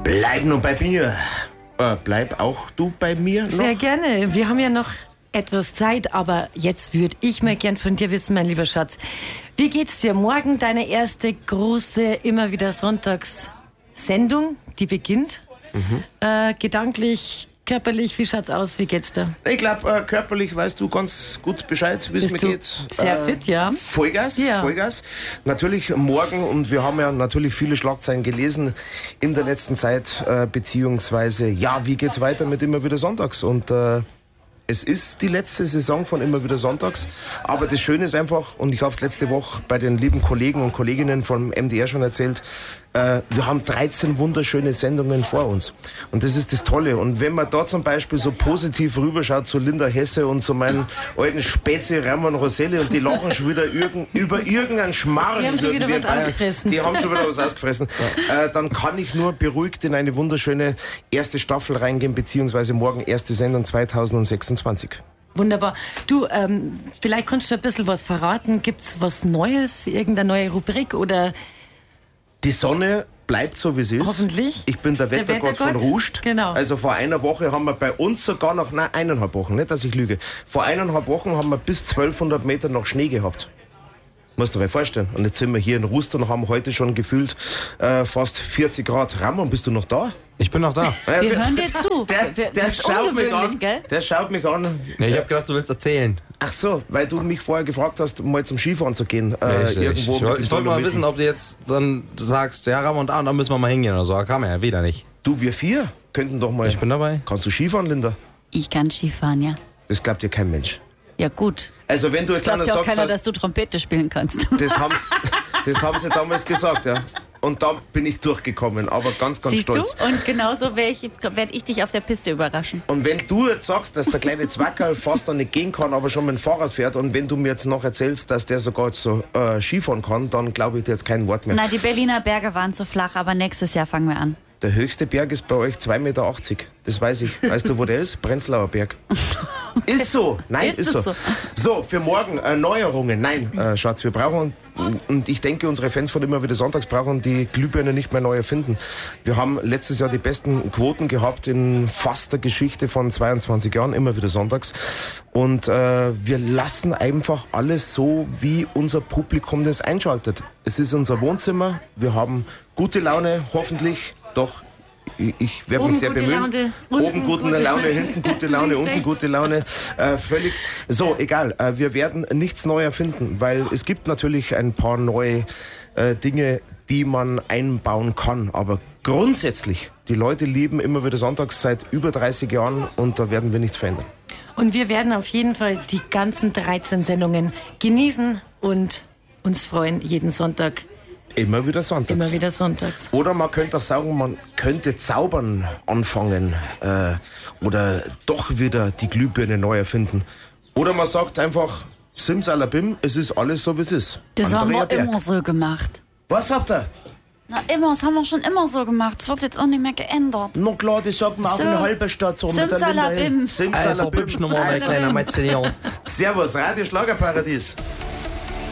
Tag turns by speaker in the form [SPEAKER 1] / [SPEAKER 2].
[SPEAKER 1] Bleib nur bei mir. Bleib auch du bei mir noch?
[SPEAKER 2] Sehr gerne. Wir haben ja noch etwas Zeit, aber jetzt würde ich mal gern von dir wissen, mein lieber Schatz. Wie geht's dir? Morgen deine erste große, immer wieder Sonntags-Sendung, die beginnt. Gedanklich, körperlich, wie schaut's aus? Wie geht's dir?
[SPEAKER 1] Ich glaube, körperlich weißt du ganz gut Bescheid, wie es mir geht.
[SPEAKER 2] Sehr fit, ja.
[SPEAKER 1] Vollgas,
[SPEAKER 2] Ja.
[SPEAKER 1] Vollgas. Natürlich morgen, und wir haben ja natürlich viele Schlagzeilen gelesen in der letzten Zeit, beziehungsweise, ja, wie geht's weiter mit immer wieder Sonntags? Und es ist die letzte Saison von immer wieder Sonntags, aber das Schöne ist einfach, und ich habe es letzte Woche bei den lieben Kollegen und Kolleginnen vom MDR schon erzählt, wir haben 13 wunderschöne Sendungen vor uns. Und das ist das Tolle. Und wenn man da zum Beispiel so positiv rüberschaut zu Linda Hesse und zu meinen alten Spezi Ramon Roselli und die lachen schon wieder über irgendeinen Schmarrn.
[SPEAKER 2] Die haben schon wieder was ausgefressen.
[SPEAKER 1] Die haben schon wieder was ausgefressen. Dann kann ich nur beruhigt in eine wunderschöne erste Staffel reingehen, beziehungsweise morgen erste Sendung 2026.
[SPEAKER 2] Wunderbar. Du, vielleicht kannst du ein bisschen was verraten. Gibt's was Neues, irgendeine neue Rubrik oder...
[SPEAKER 1] Die Sonne bleibt so, wie sie ist.
[SPEAKER 2] Hoffentlich.
[SPEAKER 1] Ich bin der Wettergott von Rust.
[SPEAKER 2] Genau.
[SPEAKER 1] Also vor einer Woche haben wir bei uns sogar noch, 1,5 Wochen, nicht, dass ich lüge. Vor 1,5 Wochen haben wir bis 1200 Meter noch Schnee gehabt. Musst du dir vorstellen. Und jetzt sind wir hier in Rust und haben heute schon gefühlt fast 40 Grad. Ramon, bist du noch da?
[SPEAKER 3] Ich bin noch da.
[SPEAKER 2] Wir hören dir zu.
[SPEAKER 1] Der schaut mich an.
[SPEAKER 2] Gell?
[SPEAKER 1] Der schaut mich an.
[SPEAKER 3] Nee, ich habe gedacht, du willst erzählen.
[SPEAKER 1] Ach so, weil du mich vorher gefragt hast, mal zum Skifahren zu gehen. Irgendwo
[SPEAKER 3] Ich wollte mal wissen, ob du jetzt dann sagst, ja, Ramon, da müssen wir mal hingehen oder so. Da kam er ja wieder nicht.
[SPEAKER 1] Du, wir 4 könnten doch mal...
[SPEAKER 3] Ich bin dabei.
[SPEAKER 1] Kannst du Skifahren, Linda?
[SPEAKER 4] Ich kann Skifahren, ja.
[SPEAKER 1] Das glaubt dir kein Mensch.
[SPEAKER 4] Ja, gut.
[SPEAKER 1] Also wenn du
[SPEAKER 4] Es
[SPEAKER 1] jetzt
[SPEAKER 4] glaubt
[SPEAKER 1] einer
[SPEAKER 4] ja auch
[SPEAKER 1] sagst,
[SPEAKER 4] keiner, dass du Trompete spielen kannst.
[SPEAKER 1] das haben sie damals gesagt, ja. Und da bin ich durchgekommen, aber ganz, ganz
[SPEAKER 4] Siehst
[SPEAKER 1] stolz.
[SPEAKER 4] du? Und genauso werde ich dich auf der Piste überraschen.
[SPEAKER 1] Und wenn du jetzt sagst, dass der kleine Zwackerl fast noch nicht gehen kann, aber schon mit dem Fahrrad fährt, und wenn du mir jetzt noch erzählst, dass der sogar jetzt so Skifahren kann, dann glaube ich dir jetzt kein Wort mehr.
[SPEAKER 4] Na, die Berliner Berge waren zu flach, aber nächstes Jahr fangen wir an.
[SPEAKER 1] Der höchste Berg ist bei euch 2,80 Meter. Das weiß ich. Weißt du, wo der ist? Prenzlauer Berg. Ist so. Nein, ist so. So, für morgen Neuerungen. Nein, Schatz, wir brauchen, und ich denke, unsere Fans von immer wieder Sonntags brauchen die Glühbirne nicht mehr neu erfinden. Wir haben letztes Jahr die besten Quoten gehabt in fast der Geschichte von 22 Jahren, immer wieder Sonntags. Und wir lassen einfach alles so, wie unser Publikum das einschaltet. Es ist unser Wohnzimmer. Wir haben gute Laune, hoffentlich. Doch, ich werde mich sehr bemühen. Oben gute Laune, hinten gute Laune, unten gute Laune. Völlig. So, egal. Wir werden nichts neu erfinden, weil es gibt natürlich ein paar neue Dinge, die man einbauen kann. Aber grundsätzlich, die Leute lieben immer wieder Sonntags seit über 30 Jahren und da werden wir nichts verändern.
[SPEAKER 2] Und wir werden auf jeden Fall die ganzen 13 Sendungen genießen und uns freuen jeden Sonntag.
[SPEAKER 1] Immer wieder Sonntags.
[SPEAKER 2] Immer wieder sonntags.
[SPEAKER 1] Oder man könnte auch sagen, man könnte zaubern anfangen oder doch wieder die Glühbirne neu erfinden. Oder man sagt einfach, Simsalabim, es ist alles so, wie es ist.
[SPEAKER 4] Das
[SPEAKER 1] Andrea
[SPEAKER 4] haben wir
[SPEAKER 1] Berg.
[SPEAKER 4] immer so gemacht.
[SPEAKER 1] Was habt ihr?
[SPEAKER 4] Na, immer, das haben wir schon immer so gemacht. Das wird jetzt auch nicht mehr geändert.
[SPEAKER 1] Na klar, das sagt man auch
[SPEAKER 4] So.
[SPEAKER 1] in Halberstadt so. mit der
[SPEAKER 4] Simsalabim.
[SPEAKER 1] Linda. Simsalabim.
[SPEAKER 3] Nochmal, mein kleiner Mazedon.
[SPEAKER 1] Servus, Radio Schlagerparadies.